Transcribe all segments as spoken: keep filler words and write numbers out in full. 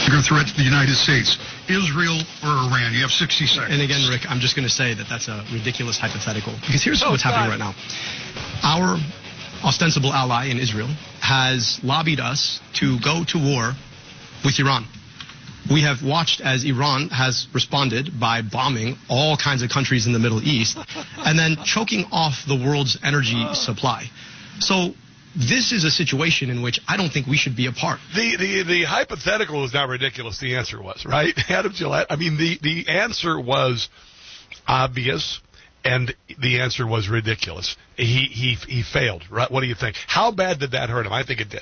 bigger threat to the United States, Israel or Iran? You have sixty seconds. And again, Rick, I'm just going to say that that's a ridiculous hypothetical, because here's oh, what's God. happening right now. Our ostensible ally in Israel has lobbied us to go to war with Iran. We have watched as Iran has responded by bombing all kinds of countries in the Middle East and then choking off the world's energy supply. So this is a situation in which I don't think we should be a part. The the, the hypothetical was not ridiculous. The answer was, right? Adam Gillette. I mean, the, the answer was obvious, and the answer was ridiculous. He, he, he failed, right? What do you think? How bad did that hurt him? I think it did.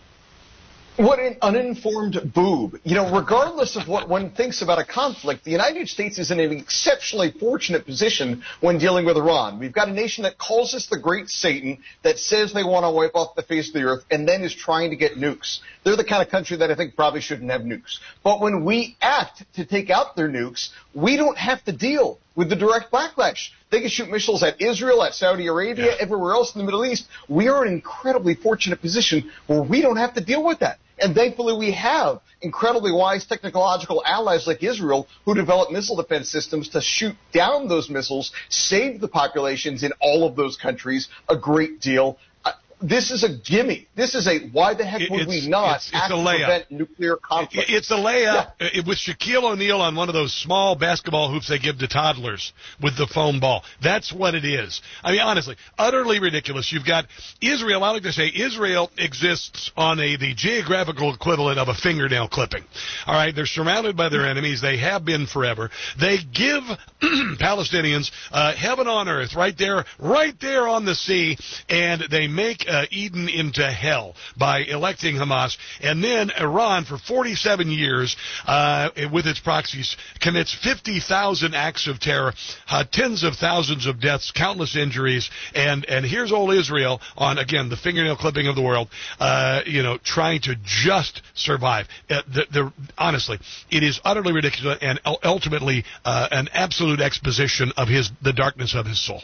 What an uninformed boob. You know, regardless of what one thinks about a conflict, the United States is in an exceptionally fortunate position when dealing with Iran. We've got a nation that calls us the Great Satan, that says they want to wipe off the face of the earth, and then is trying to get nukes. They're the kind of country that I think probably shouldn't have nukes. But when we act to take out their nukes, we don't have to deal with the direct backlash. They can shoot missiles at Israel, at Saudi Arabia, yeah. everywhere else in the Middle East. We are in an incredibly fortunate position where we don't have to deal with that. And thankfully we have incredibly wise technological allies like Israel who develop missile defense systems to shoot down those missiles, save the populations in all of those countries a great deal. This is a gimme. This is a why the heck would it's, we not it's, it's act to prevent nuclear conflict? It's a layup yeah. with Shaquille O'Neal on one of those small basketball hoops they give to toddlers with the foam ball. That's what it is. I mean, honestly, utterly ridiculous. You've got Israel. I like to say Israel exists on a the geographical equivalent of a fingernail clipping. All right, they're surrounded by their enemies. They have been forever. They give Palestinians uh, heaven on earth right there, right there on the sea, and they make Uh, Eden into hell by electing Hamas. And then Iran, for forty-seven years, uh, with its proxies, commits fifty thousand acts of terror, uh, tens of thousands of deaths, countless injuries. And, and here's old Israel on, again, the fingernail clipping of the world, uh, you know, trying to just survive. Uh, the, the, honestly, it is utterly ridiculous and ultimately uh, an absolute exposition of his the darkness of his soul.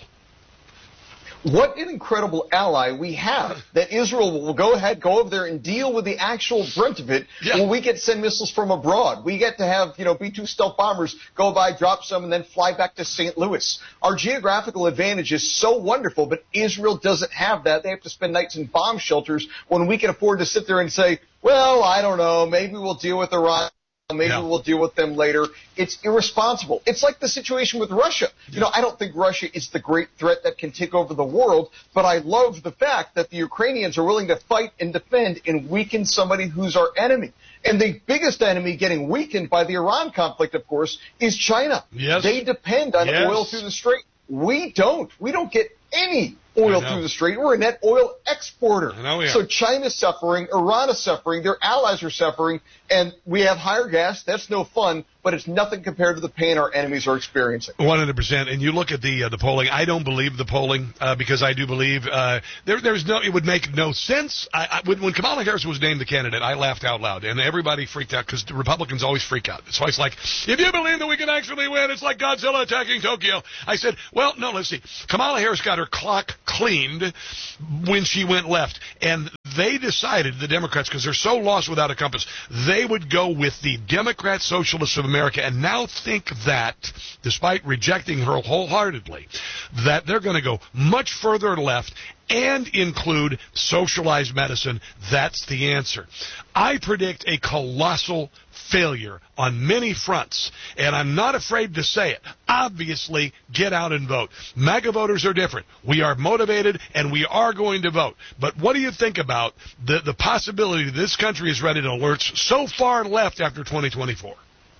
What an incredible ally we have that Israel will go ahead, go over there and deal with the actual brunt of it yeah. when we get to send missiles from abroad. We get to have, you know, B two stealth bombers go by, drop some, and then fly back to Saint Louis. Our geographical advantage is so wonderful, but Israel doesn't have that. They have to spend nights in bomb shelters when we can afford to sit there and say, well, I don't know, maybe we'll deal with Iran. Maybe yeah. we'll deal with them later. It's irresponsible. It's like the situation with Russia. Yeah. You know, I don't think Russia is the great threat that can take over the world, but I love the fact that the Ukrainians are willing to fight and defend and weaken somebody who's our enemy. And the biggest enemy getting weakened by the Iran conflict, of course, is China. Yes. They depend on yes. oil through the Strait. We don't. We don't get any oil through the Strait. We're a net oil exporter. I know we are. So China's suffering, Iran is suffering, their allies are suffering, and we have higher gas. That's no fun, but it's nothing compared to the pain our enemies are experiencing. one hundred percent. And you look at the uh, the polling. I don't believe the polling uh, because I do believe uh, there there's no. It would make no sense. I, I, when, when Kamala Harris was named the candidate, I laughed out loud, and everybody freaked out because the Republicans always freak out. It's always like, if you believe that we can actually win, it's like Godzilla attacking Tokyo. I said, well, no, let's see. Kamala Harris got her clock cleaned when she went left, and they decided, the Democrats, because they're so lost without a compass, they would go with the Democrat Socialists of America, and now think that, despite rejecting her wholeheartedly, that they're going to go much further left and include socialized medicine. That's the answer. I predict a colossal failure on many fronts, and I'm not afraid to say it. Obviously, get out and vote. MAGA voters are different. We are motivated, and we are going to vote. But what do you think about the, the possibility that this country is ready to lurch so far left after twenty twenty-four?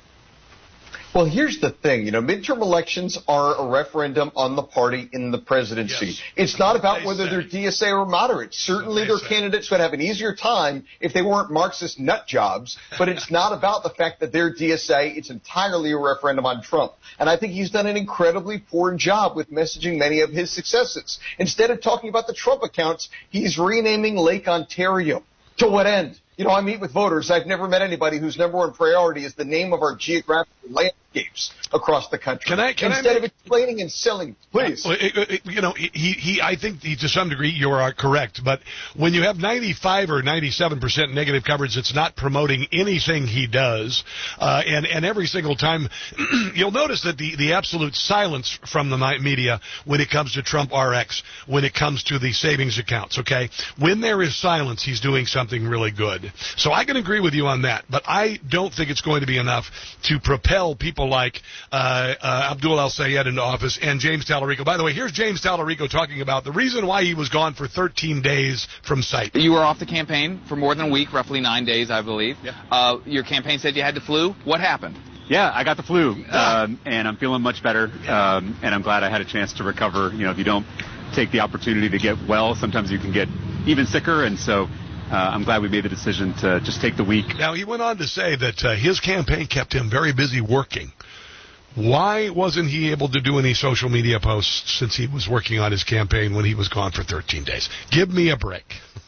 Well, here's the thing. You know, midterm elections are a referendum on the party in the presidency. Yes. It's not about whether say. they're D S A or moderate. Certainly their say. candidates would have an easier time if they weren't Marxist nut jobs, but it's not about the fact that they're D S A. It's entirely a referendum on Trump. And I think he's done an incredibly poor job with messaging many of his successes. Instead of talking about the Trump accounts, he's renaming Lake Ontario. To what end? You know, I meet with voters. I've never met anybody whose number one priority is the name of our geographical landscape landscapes across the country. Can I, can Instead I make, of explaining and selling, please. Uh, it, it, you know, he, he, I think he, to some degree you are correct, but when you have ninety-five or ninety-seven percent negative coverage, it's not promoting anything he does, uh, and, and every single time, you'll notice that the, the absolute silence from the media when it comes to Trump R X, when it comes to the savings accounts, okay? When there is silence, he's doing something really good. So I can agree with you on that, but I don't think it's going to be enough to propel people like uh, uh, Abdul El-Sayed into office and James Tallarico. By the way, here's James Tallarico talking about the reason why he was gone for thirteen days from site. You were off the campaign for more than a week, roughly nine days, I believe. Yeah. Uh, your campaign said you had the flu. What happened? Yeah, I got the flu, um, and I'm feeling much better, um, and I'm glad I had a chance to recover. You know, if you don't take the opportunity to get well, sometimes you can get even sicker, and so uh, I'm glad we made the decision to just take the week. Now, he went on to say that uh, his campaign kept him very busy working. Why wasn't he able to do any social media posts since he was working on his campaign when he was gone for thirteen days? Give me a break.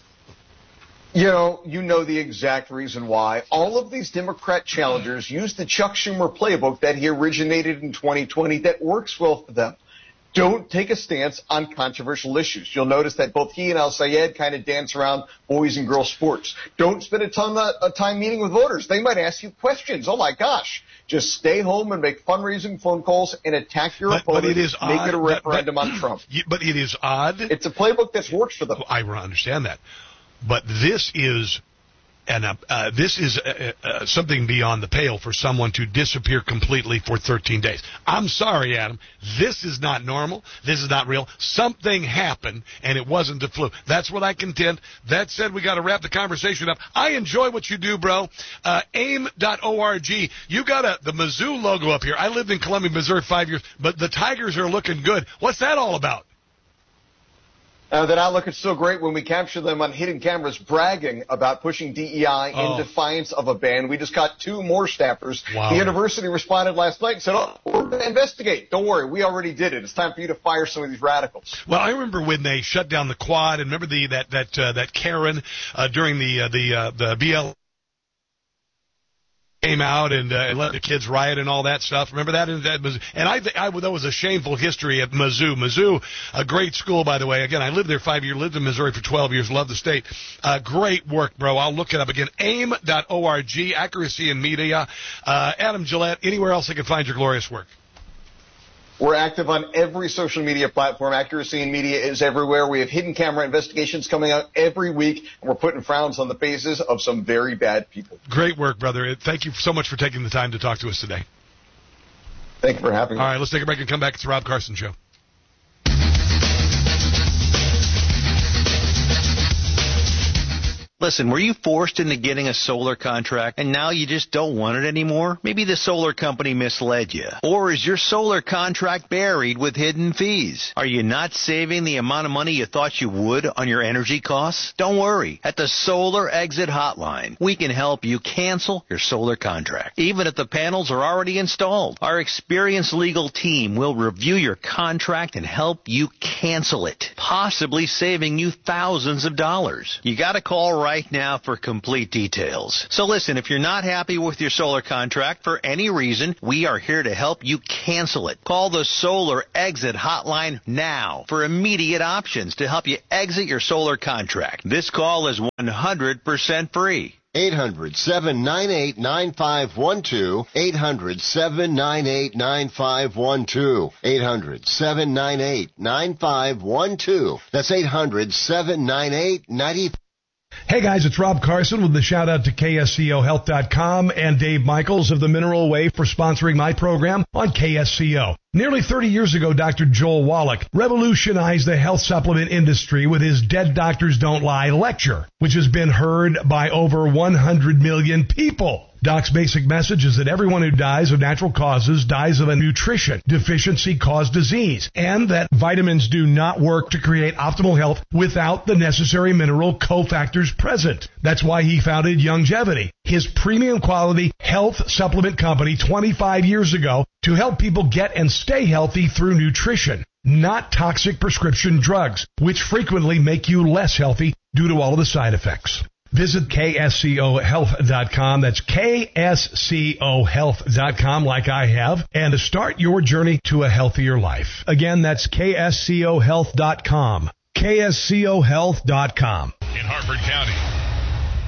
You know, you know the exact reason why. All of these Democrat challengers use the Chuck Schumer playbook that he originated in twenty twenty that works well for them. Don't take a stance on controversial issues. You'll notice that both he and El-Sayed kind of dance around boys and girls sports. Don't spend a ton of time meeting with voters. They might ask you questions. Oh, my gosh. Just stay home and make fundraising phone calls and attack your but, opponent. But it is make odd, it a referendum but, but, on Trump. But it is odd. It's a playbook that's worked for them. I understand that. But this is an, uh, this is uh, uh, something beyond the pale for someone to disappear completely for thirteen days. I'm sorry, Adam. This is not normal. This is not real. Something happened, and it wasn't the flu. That's what I contend. That said, we got to wrap the conversation up. I enjoy what you do, bro. Uh, aim dot org. You got a, the Mizzou logo up here. I lived in Columbia, Missouri five years, but the Tigers are looking good. What's that all about? Uh, that outlook is so great when we capture them on hidden cameras bragging about pushing D E I oh. in defiance of a ban. We just got two more staffers. Wow. The university responded last night and said, oh, we're going to investigate. Don't worry. We already did it. It's time for you to fire some of these radicals. Well, I remember when they shut down the quad, and remember the that that uh, that Karen uh, during the uh, the uh, the B L came out and, uh, and let the kids riot and all that stuff. Remember that? And, that was, and I, th- I that was a shameful history at Mizzou. Mizzou, a great school, by the way. Again, I lived there five years, lived in Missouri for twelve years, love the state. Uh, great work, bro. I'll look it up again. aim dot org, accuracy in media. Uh, Adam Gillette, anywhere else I can find your glorious work? We're active on every social media platform. Accuracy in Media is everywhere. We have hidden camera investigations coming out every week, and we're putting frowns on the faces of some very bad people. Great work, brother. Thank you so much for taking the time to talk to us today. Thank you for having me. All right, let's take a break and come back. It's the Rob Carson Show. Listen, were you forced into getting a solar contract and now you just don't want it anymore? Maybe the solar company misled you. Or is your solar contract buried with hidden fees? Are you not saving the amount of money you thought you would on your energy costs? Don't worry. At the Solar Exit Hotline, we can help you cancel your solar contract, even if the panels are already installed. Our experienced legal team will review your contract and help you cancel it, possibly saving you thousands of dollars. You got to call right right now for complete details. So listen, if you're not happy with your solar contract for any reason, we are here to help you cancel it. Call the Solar Exit Hotline now for immediate options to help you exit your solar contract. This call is one hundred percent free. eight hundred, seven nine eight, nine five one two. eight hundred, seven nine eight, nine five one two. eight hundred, seven nine eight, nine five one two. That's eight hundred, seven nine eight, nine five one two. Hey guys, it's Rob Carson with the shout out to K S C O health dot com and Dave Michaels of the Mineral Way for sponsoring my program on K S C O. Nearly thirty years ago, Doctor Joel Wallach revolutionized the health supplement industry with his Dead Doctors Don't Lie lecture, which has been heard by over one hundred million people. Doc's basic message is that everyone who dies of natural causes dies of a nutrition deficiency caused disease, and that vitamins do not work to create optimal health without the necessary mineral cofactors present. That's why he founded Youngevity, his premium quality health supplement company twenty-five years ago, to help people get and stay healthy through nutrition, not toxic prescription drugs, which frequently make you less healthy due to all of the side effects. Visit K S C O health dot com. That's K S C O health dot com, like I have, and start your journey to a healthier life. Again, that's K S C O health dot com. K S C O health dot com. In Harford County,